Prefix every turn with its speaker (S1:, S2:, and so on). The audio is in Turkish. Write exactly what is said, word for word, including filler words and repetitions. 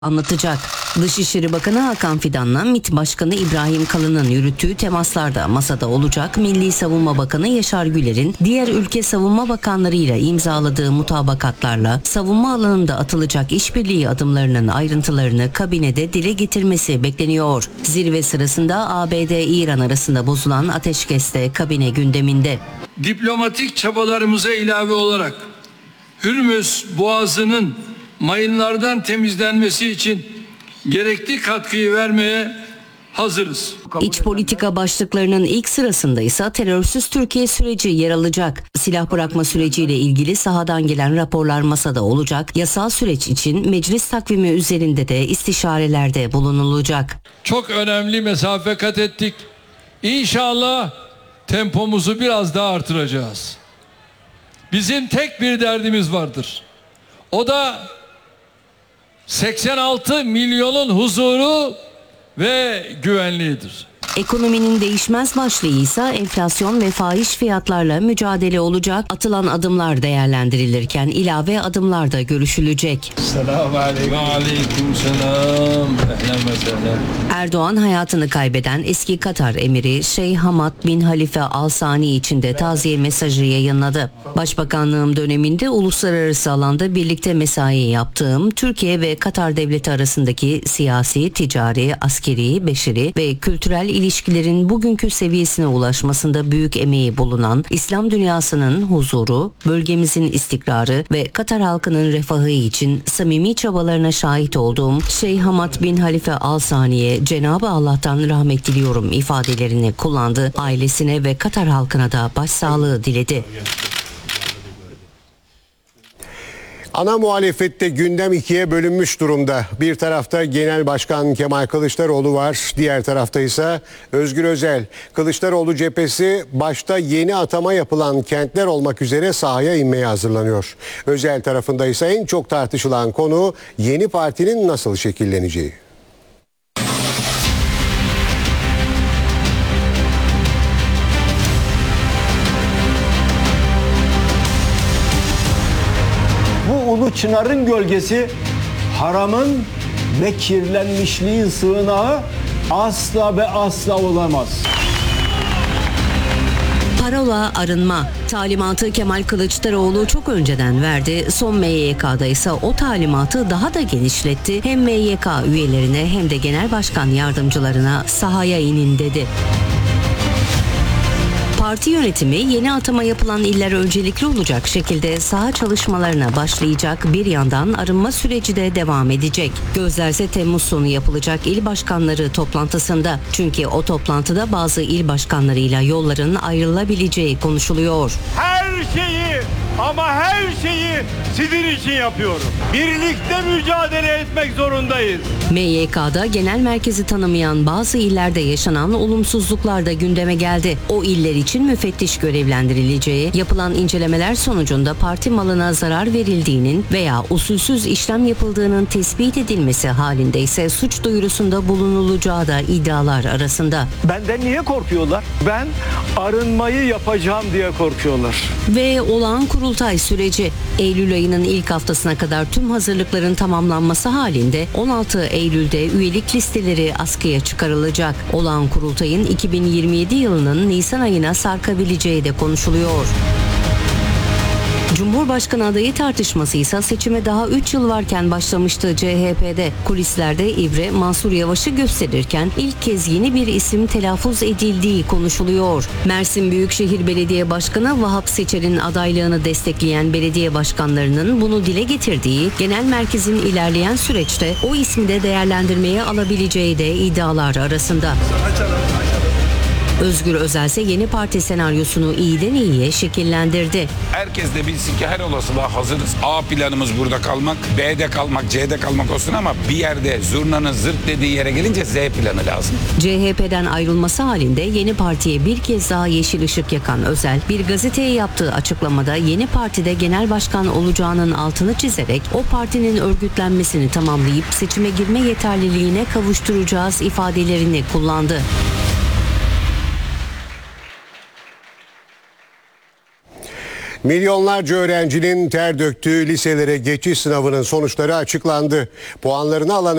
S1: anlatacak. Dışişleri Bakanı Hakan Fidan'la MİT Başkanı İbrahim Kalın'ın yürüttüğü temaslarda masada olacak. Milli Savunma Bakanı Yaşar Güler'in diğer ülke savunma bakanlarıyla imzaladığı mutabakatlarla savunma alanında atılacak işbirliği adımlarının ayrıntılarını kabinede dile getirmesi bekleniyor. Zirve sırasında A B D-İran arasında bozulan ateşkes de kabine gündeminde.
S2: Diplomatik çabalarımıza ilave olarak Hürmüz Boğazı'nın mayınlardan temizlenmesi için gerekli katkıyı vermeye hazırız.
S1: İç politika başlıklarının ilk sırasında ise terörsüz Türkiye süreci yer alacak. Silah bırakma süreciyle ilgili sahadan gelen raporlar masada olacak. Yasal süreç için meclis takvimi üzerinde de istişarelerde bulunulacak.
S2: Çok önemli mesafe kat ettik. İnşallah tempomuzu biraz daha artıracağız. Bizim tek bir derdimiz vardır. O da seksen altı milyonun huzuru ve güvenliğidir.
S1: Ekonominin değişmez başlığı ise enflasyon ve fahiş fiyatlarla mücadele olacak. Atılan adımlar değerlendirilirken ilave adımlar da görüşülecek.
S2: Selamun aleyküm. Aleyküm selam.
S1: Erdoğan hayatını kaybeden eski Katar emiri Şeyh Hamad bin Halife Al Sani için de taziye mesajı yayınladı. Başbakanlığım döneminde uluslararası alanda birlikte mesai yaptığım Türkiye ve Katar devleti arasındaki siyasi, ticari, askeri, beşeri ve kültürel ilişkilerin bugünkü seviyesine ulaşmasında büyük emeği bulunan İslam dünyasının huzuru, bölgemizin istikrarı ve Katar halkının refahı için samimi çabalarına şahit olduğum Şeyh Hamad bin Halife Al Sani'ye Cenab-ı Allah'tan rahmet diliyorum ifadelerini kullandı. Ailesine ve Katar halkına da başsağlığı diledi.
S3: Ana muhalefette gündem ikiye bölünmüş durumda. Bir tarafta Genel Başkan Kemal Kılıçdaroğlu var. Diğer tarafta ise Özgür Özel. Kılıçdaroğlu cephesi başta yeni atama yapılan kentler olmak üzere sahaya inmeye hazırlanıyor. Özel tarafında ise en çok tartışılan konu yeni partinin nasıl şekilleneceği.
S4: Ulu Çınar'ın gölgesi haramın ve kirlenmişliğin sığınağı asla ve asla olamaz.
S1: Parola arınma. Talimatı Kemal Kılıçdaroğlu çok önceden verdi. Son M Y K'da ise o talimatı daha da genişletti. Hem M Y K üyelerine hem de genel başkan yardımcılarına sahaya inin dedi. Parti yönetimi yeni atama yapılan iller öncelikli olacak şekilde saha çalışmalarına başlayacak. Bir yandan arınma süreci de devam edecek. Gözlerse Temmuz sonu yapılacak il başkanları toplantısında. Çünkü o toplantıda bazı il başkanlarıyla yolların ayrılabileceği konuşuluyor.
S5: Her şeyi ama her şeyi sizin için yapıyorum. Birlikte mücadele etmek zorundayız.
S1: M Y K'da genel merkezi tanımayan bazı illerde yaşanan olumsuzluklar da gündeme geldi. O iller için müfettiş görevlendirileceği, yapılan incelemeler sonucunda parti malına zarar verildiğinin veya usulsüz işlem yapıldığının tespit edilmesi halinde ise suç duyurusunda bulunulacağı da iddialar arasında.
S4: Benden niye korkuyorlar? Ben arınmayı yapacağım diye korkuyorlar.
S1: Ve olağan kurultay süreci Eylül ayının ilk haftasına kadar tüm hazırlıkların tamamlanması halinde on altı Eylül'de üyelik listeleri askıya çıkarılacak. Olağan kurultayın iki bin yirmi yedi yılının Nisan ayına sarkabileceği de konuşuluyor. Cumhurbaşkanı adayı tartışması ise seçime daha üç yıl varken başlamıştı C H P'de. Kulislerde İbre Mansur Yavaş'ı gösterirken ilk kez yeni bir isim telaffuz edildiği konuşuluyor. Mersin Büyükşehir Belediye Başkanı Vahap Seçer'in adaylığını destekleyen belediye başkanlarının bunu dile getirdiği, genel merkezin ilerleyen süreçte o ismi de değerlendirmeye alabileceği de iddialar arasında. Özgür Özel ise yeni parti senaryosunu iyiden iyiye şekillendirdi.
S6: Herkes de bilsin ki her olasılığa hazırız. A planımız burada kalmak, B'de kalmak, C'de kalmak olsun ama bir yerde zurnanın zırt dediği yere gelince Z planı lazım.
S1: C H P'den ayrılması halinde yeni partiye bir kez daha yeşil ışık yakan Özel, bir gazeteye yaptığı açıklamada yeni partide genel başkan olacağının altını çizerek o partinin örgütlenmesini tamamlayıp seçime girme yeterliliğine kavuşturacağız ifadelerini kullandı.
S3: Milyonlarca öğrencinin ter döktüğü liselere geçiş sınavının sonuçları açıklandı. Puanlarını alan